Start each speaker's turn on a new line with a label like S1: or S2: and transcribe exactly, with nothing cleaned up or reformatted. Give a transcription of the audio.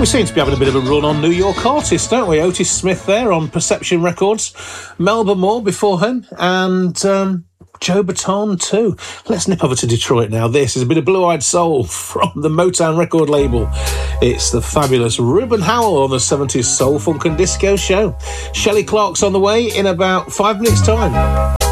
S1: We seem to be having a bit of a run on New York artists, don't we? Otis Smith there on Perception Records, Melba Moore before him, and um, Joe Baton too. Let's nip over to Detroit now. This is a bit of Blue-Eyed Soul from the Motown record label. It's the fabulous Reuben Howell on the seventies Soul, Funk and Disco show. Shelley Clark's on the way in about five minutes' time.